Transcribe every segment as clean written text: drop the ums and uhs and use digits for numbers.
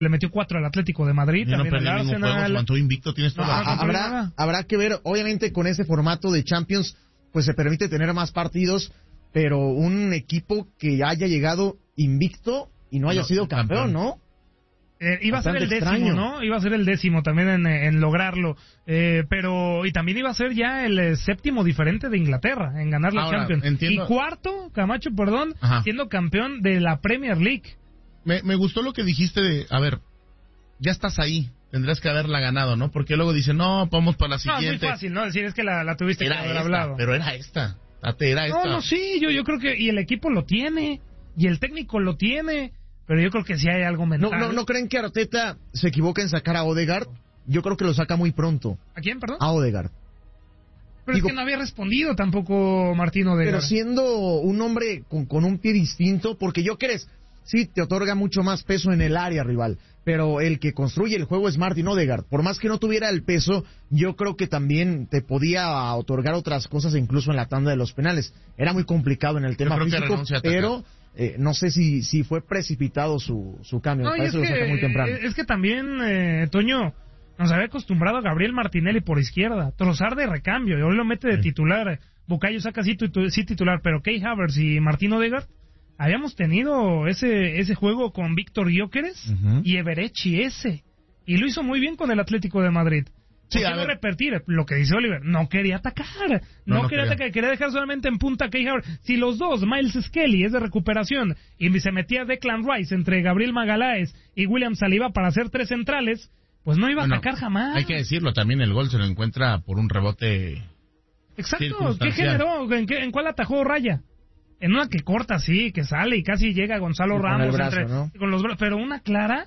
le metió 4 al Atlético de Madrid, no también al Arsenal. Se mantuvo invicto, tienes toda la razón. Habrá que ver, obviamente con ese formato de Champions, pues se permite tener más partidos, pero un equipo que haya llegado invicto y no haya sido campeón, ¿no? Iba a ser el 10º, extraño, ¿no? Iba a ser el 10º también en lograrlo. Pero, y también iba a ser ya el 7º diferente de Inglaterra en ganar la Champions. Entiendo. Y 4º, Camacho, perdón, siendo campeón de la Premier League. Me gustó lo que dijiste de, a ver, ya estás ahí, tendrás que haberla ganado, ¿no? Porque luego dicen, no, vamos para la siguiente. No, es muy fácil, ¿no? Decir, es que la tuviste que haber hablado. Pero era esta. Era esta. No, sí, yo creo que, y el equipo lo tiene, y el técnico lo tiene. Pero yo creo que sí hay algo mental. ¿No creen que Arteta se equivoca en sacar a Odegaard? Yo creo que lo saca muy pronto. ¿A quién, perdón? A Odegaard. Pero es que no había respondido tampoco Martín Odegaard. Pero siendo un hombre con un pie distinto, porque Gyökeres sí te otorga mucho más peso en el área rival, pero el que construye el juego es Martín Odegaard. Por más que no tuviera el peso, yo creo que también te podía otorgar otras cosas, incluso en la tanda de los penales. Era muy complicado en el tema físico, pero... no sé si fue precipitado su cambio. Me parece que lo saca muy temprano. Es que también, Toño, nos había acostumbrado a Gabriel Martinelli por izquierda, Trossard de recambio, y hoy lo mete de titular. Bukayo saca sí titular, pero Kai Havertz y Martín Odegaard, habíamos tenido ese juego con Víctor Gyökeres y Eberechi y lo hizo muy bien con el Atlético de Madrid. Sí, quiero repetir lo que dice Oliver, no quería atacar, no quería atacar, quería dejar solamente en punta a Kai Havertz. Si los dos, Miles Skelly es de recuperación y se metía Declan Rice entre Gabriel Magalhães y William Saliba para hacer 3 centrales, pues no iba a atacar jamás. Hay que decirlo, también el gol se lo encuentra por un rebote. Exacto, ¿qué generó? ¿En cuál atajó Raya? En una que corta, sí, que sale y casi llega Gonzalo Ramos con el brazo, ¿no? Con los brazos, pero una clara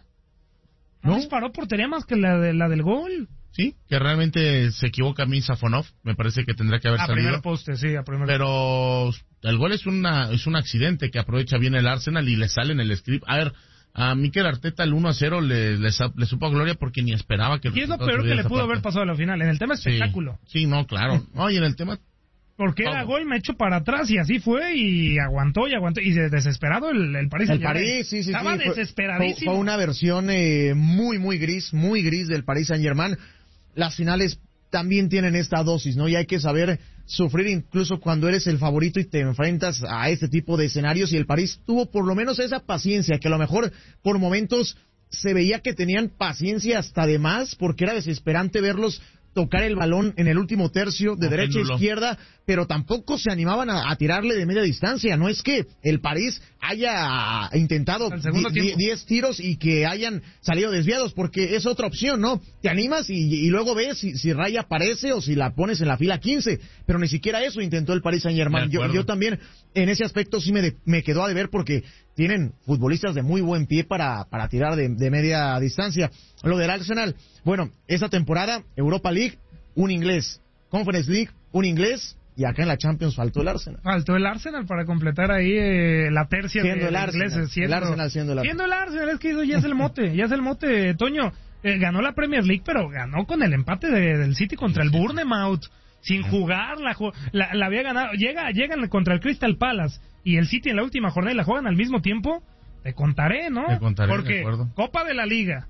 no disparó portería más que la del gol. Sí, que realmente se equivoca a mí Safonov, me parece que tendrá que haber salido. A primer poste, sí, a primer Pero el gol es un accidente que aprovecha bien el Arsenal y le sale en el script. A ver, a Mikel Arteta el 1-0 le supo a gloria porque ni esperaba que... Y es lo peor que le pudo haber pasado a la final, en el tema espectáculo. Sí, no, claro. No, y en el tema... Porque era gol, me echo para atrás y así fue y aguantó. Y desesperado el París. El París, sí. Estaba desesperadísimo. Fue una versión muy gris del Paris Saint-Germain. Las finales también tienen esta dosis, ¿no? Y hay que saber sufrir incluso cuando eres el favorito y te enfrentas a este tipo de escenarios. Y el París tuvo por lo menos esa paciencia, que a lo mejor por momentos se veía que tenían paciencia hasta de más, porque era desesperante verlos tocar el balón en el último tercio de derecha a izquierda, pero tampoco se animaban a tirarle de media distancia. No es que el París haya intentado 10 tiros y que hayan salido desviados, porque es otra opción, ¿no? Te animas y luego ves si Raya aparece o si la pones en la fila 15, pero ni siquiera eso intentó el Paris Saint-Germain. Yo también en ese aspecto sí me quedó a deber, porque tienen futbolistas de muy buen pie para tirar de media distancia. Lo del Arsenal, bueno, esa temporada, Europa League, un inglés, Conference League, un inglés, y acá en la Champions faltó el Arsenal. Faltó el Arsenal para completar ahí la tercia siendo de el ingleses. El Arsenal siendo el Arsenal. Siendo el Arsenal, es que eso ya es el mote, Toño. Ganó la Premier League, pero ganó con el empate del City contra el Bournemouth. Sin jugar, la había ganado. Llegan contra el Crystal Palace y el City en la última jornada y la juegan al mismo tiempo. Te contaré, ¿no? Porque de acuerdo. Copa de la Liga,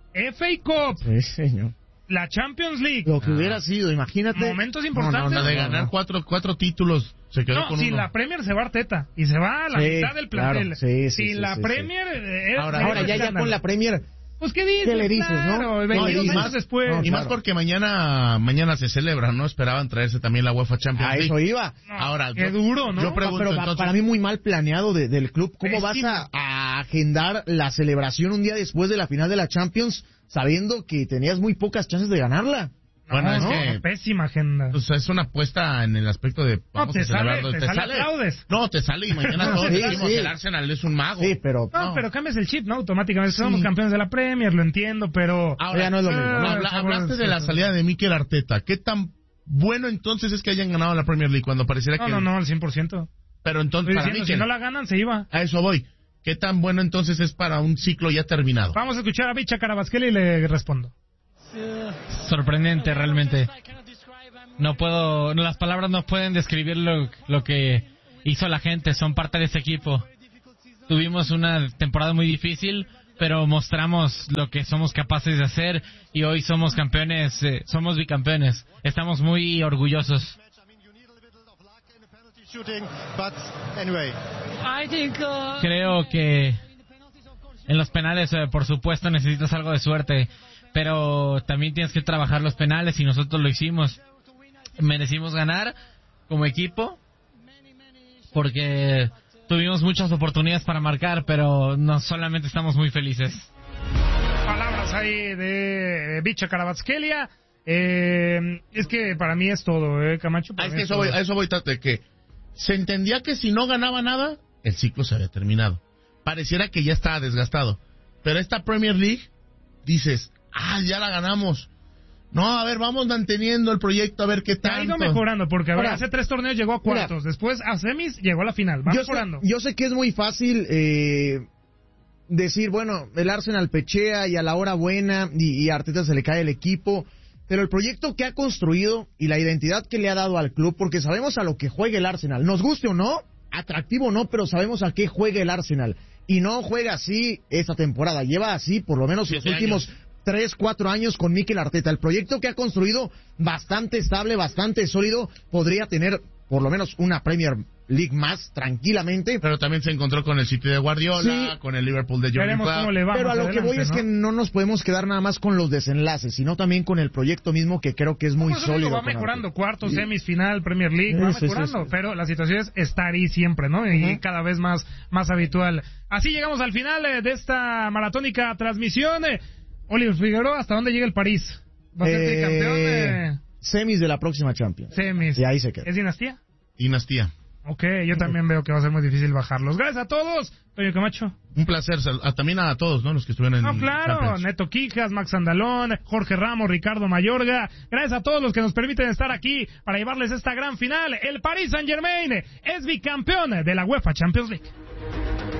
FA Cup, sí, señor, la Champions League. Lo que hubiera sido, imagínate. Momentos importantes. De ganar cuatro títulos, se quedó con sin uno. La Premier se va Arteta y se va a la mitad del plantel. Claro, sin la Premier... Ahora ya con la Premier... Pues ¿qué dices? ¿Qué le dices, claro, no? Y más después. Y más porque mañana se celebra, ¿no? Esperaban traerse también la UEFA Champions League. A eso iba. Ahora, qué duro, ¿no? Yo pregunto, pero entonces, para mí muy mal planeado del club. ¿Cómo vas a agendar la celebración un día después de la final de la Champions, sabiendo que tenías muy pocas chances de ganarla? Bueno, es que pésima agenda. O sea, es una apuesta en el aspecto de vamos a celebrarlo. Te sale aplaudes. No, te sale y mañana todos decimos el Arsenal es un mago. Sí, pero pero cambias el chip, ¿no? Automáticamente somos campeones de la Premier, lo entiendo, pero ahora ya no es lo mismo. Hablaste de la salida de Mikel Arteta. ¿Qué tan bueno entonces es que hayan ganado la Premier League cuando pareciera que No, al 100%. Pero entonces para Mikel, si no la ganan se iba. A eso voy. ¿Qué tan bueno entonces es para un ciclo ya terminado? Vamos a escuchar a Bicha Carabasqueli y le respondo. Sorprendente, realmente. Las palabras no pueden describir lo que hizo la gente, son parte de ese equipo. Tuvimos una temporada muy difícil, pero mostramos lo que somos capaces de hacer y hoy somos campeones, somos bicampeones. Estamos muy orgullosos. Creo que en los penales, por supuesto, necesitas algo de suerte, pero también tienes que trabajar los penales y nosotros lo hicimos. Merecimos ganar como equipo porque tuvimos muchas oportunidades para marcar, pero no solamente estamos muy felices. Palabras ahí de Bicha Karabatskelia. Es que para mí es todo, Camacho. A eso voy, Tate, que se entendía que si no ganaba nada, el ciclo se había terminado. Pareciera que ya estaba desgastado. Pero esta Premier League, dices, ya la ganamos. No, a ver, vamos manteniendo el proyecto, a ver qué tanto. Ha ido mejorando, porque hace 3 torneos llegó a cuartos, después a semis llegó a la final, va mejorando. Yo sé que es muy fácil decir, bueno, el Arsenal pechea y a la hora buena y a Arteta se le cae el equipo, pero el proyecto que ha construido y la identidad que le ha dado al club, porque sabemos a lo que juega el Arsenal, nos guste o no, atractivo o no, pero sabemos a qué juega el Arsenal, y no juega así esta temporada, lleva así por lo menos los últimos 3-4 años con Mikel Arteta. El proyecto que ha construido, bastante estable, bastante sólido, podría tener por lo menos una Premier League más tranquilamente. Pero también se encontró con el City de Guardiola, sí, con el Liverpool de Jürgen Klopp. Pero a lo que voy es que no nos podemos quedar nada más con los desenlaces, sino también con el proyecto mismo, que creo que es muy sólido. Va mejorando, cuartos, semis, final, Premier League, va mejorando, pero la situación es estar ahí siempre, ¿no? Y cada vez más habitual. Así llegamos al final de esta maratónica transmisión. Oliver Figueroa, ¿hasta dónde llega el París? ¿Va a ser campeón? Semis de la próxima Champions. Semis. Y ahí se queda. ¿Es dinastía? Dinastía. Ok, yo también veo que va a ser muy difícil bajarlos. Gracias a todos, Toño Camacho. Un placer, también a todos, ¿no? Los que estuvieron en claro, Champions. Neto Quijas, Max Andalón, Jorge Ramos, Ricardo Mayorga. Gracias a todos los que nos permiten estar aquí para llevarles esta gran final. El Paris Saint-Germain es bicampeón de la UEFA Champions League.